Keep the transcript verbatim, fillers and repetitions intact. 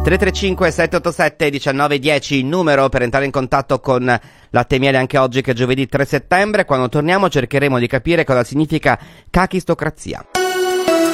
tre tre cinque sette otto sette uno nove uno zero il numero per entrare in contatto con Latte e Miele anche oggi che è giovedì tre settembre. Quando torniamo cercheremo di capire cosa significa cachistocrazia.